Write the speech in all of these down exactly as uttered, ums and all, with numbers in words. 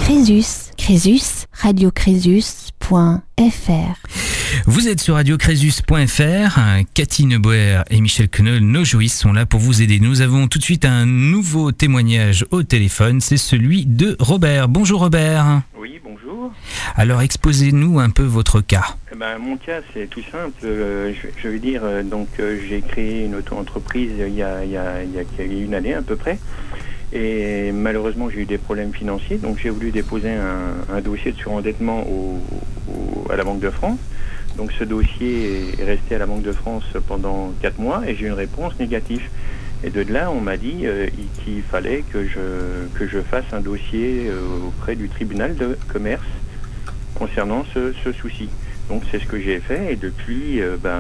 Crésus, Crésus, radio crésus point f r. Vous êtes sur radio crésus point f r. Cathy Neuboer et Michel Quenol, nos juristes, sont là pour vous aider. Nous avons tout de suite un nouveau témoignage au téléphone. C'est celui de Robert. Bonjour Robert. Oui, bonjour. Alors exposez-nous un peu votre cas. Eh ben, mon cas, c'est tout simple. Euh, je, je veux dire, euh, donc euh, j'ai créé une auto-entreprise il y a, il y a, il y a une année à peu près. Et malheureusement, j'ai eu des problèmes financiers. Donc j'ai voulu déposer un, un dossier de surendettement au, au, à la Banque de France. Donc ce dossier est resté à la Banque de France pendant quatre mois et j'ai eu une réponse négative. Et de là, on m'a dit euh, qu'il fallait que je, que je fasse un dossier euh, auprès du tribunal de commerce concernant ce, ce souci. Donc c'est ce que j'ai fait et depuis, euh, ben,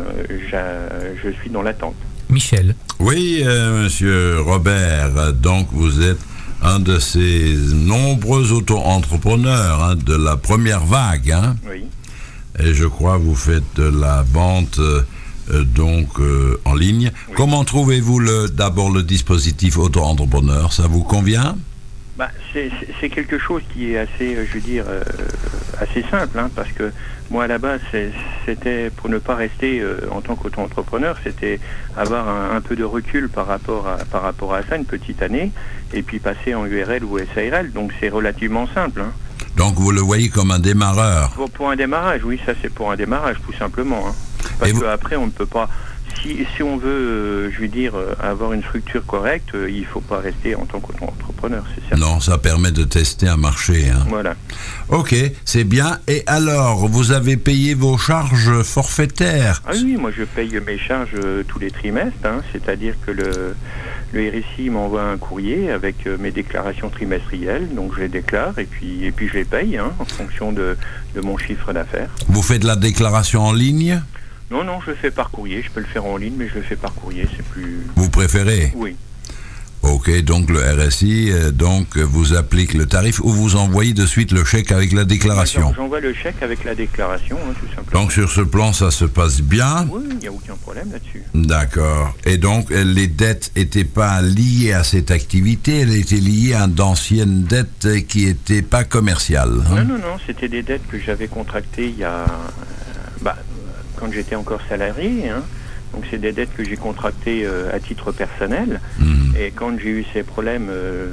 je suis dans l'attente. Michel. Oui, euh, monsieur Robert, donc vous êtes un de ces nombreux auto-entrepreneurs hein, de la première vague. Hein, oui. Et je crois que vous faites de la vente euh, donc euh, en ligne. Oui. Comment trouvez-vous le, d'abord le dispositif auto-entrepreneur? Ça vous convient? Bah, c'est, c'est quelque chose qui est assez, je veux dire, euh, assez simple, hein, parce que moi à la base, c'est, c'était pour ne pas rester euh, en tant qu'auto-entrepreneur, c'était avoir un, un peu de recul par rapport à par rapport à ça, une petite année, et puis passer en U R L ou S A R L. Donc c'est relativement simple. Hein. Donc vous le voyez comme un démarreur? Pour, pour un démarrage, oui, ça c'est pour un démarrage tout simplement. Hein. Parce vous... qu'après on ne peut pas. Si, si on veut, euh, je veux dire, euh, avoir une structure correcte, euh, il ne faut pas rester en tant qu'auto-entrepreneur, c'est certain. Non, ça permet de tester un marché. Hein. Voilà. Ok, c'est bien. Et alors, vous avez payé vos charges forfaitaires? Ah oui, moi je paye mes charges euh, tous les trimestres, hein, c'est-à-dire que le, le R S I m'envoie un courrier avec euh, mes déclarations trimestrielles, donc je les déclare et puis, et puis je les paye hein, en fonction de, de mon chiffre d'affaires. Vous faites la déclaration en ligne? Non, non, je le fais par courrier. Je peux le faire en ligne, mais je le fais par courrier. C'est plus... Vous préférez? Oui. Ok, donc le R S I euh, donc, vous applique le tarif ou vous envoyez de suite le chèque avec la déclaration? Moi, j'envoie le chèque avec la déclaration, hein, tout simplement. Donc sur ce plan, ça se passe bien? Oui, il n'y a aucun problème là-dessus. D'accord. Et donc, les dettes n'étaient pas liées à cette activité, elles étaient liées à d'anciennes dettes qui n'étaient pas commerciales. Hein? Non, non, non, c'était des dettes que j'avais contractées il y a... Euh, bah, quand j'étais encore salarié, hein. Donc c'est des dettes que j'ai contractées euh, à titre personnel. Mmh. Et quand j'ai eu ces problèmes euh,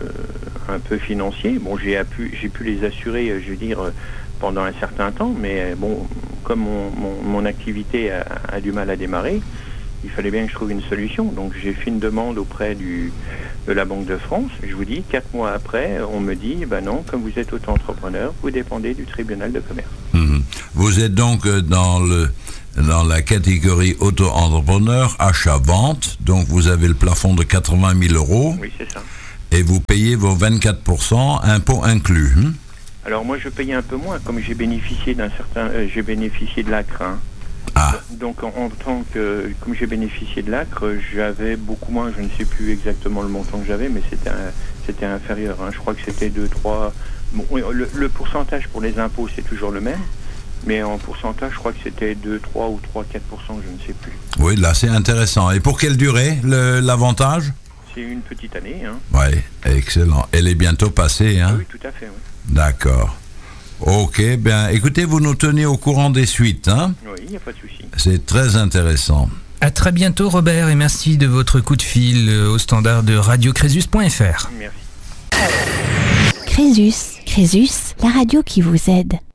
un peu financiers, bon, j'ai pu, j'ai pu les assurer, je veux dire, pendant un certain temps. Mais bon, comme mon, mon, mon activité a, a du mal à démarrer, il fallait bien que je trouve une solution. Donc j'ai fait une demande auprès du, de la Banque de France. Je vous dis, quatre mois après, on me dit, ben non, comme vous êtes auto-entrepreneur, vous dépendez du tribunal de commerce. Mmh. Vous êtes donc dans le dans la catégorie auto-entrepreneur, achat-vente, donc vous avez le plafond de quatre-vingt mille euros. Oui, c'est ça. Et vous payez vos vingt-quatre pour cent, impôts inclus. Hein? Alors moi, je payais un peu moins, comme j'ai bénéficié d'un certain, euh, j'ai bénéficié de l'A C R. Hein. Ah. Donc en, en tant que, comme j'ai bénéficié de l'A C R, j'avais beaucoup moins, je ne sais plus exactement le montant que j'avais, mais c'était, un, c'était inférieur. Hein. Je crois que c'était deux, trois... Bon, le, le pourcentage pour les impôts, c'est toujours le même. Mais en pourcentage, je crois que c'était deux, trois ou trois, quatre pour cent, je ne sais plus. Oui, là, c'est intéressant. Et pour quelle durée, le, l'avantage? C'est une petite année. Hein. Oui, excellent. Elle est bientôt passée. Hein? Oui, tout à fait. Oui. D'accord. Ok, bien, écoutez, vous nous tenez au courant des suites. Hein? Oui, il n'y a pas de souci. C'est très intéressant. À très bientôt, Robert, et merci de votre coup de fil au standard de radio crésus point f r. Merci. Crésus, Crésus, la radio qui vous aide.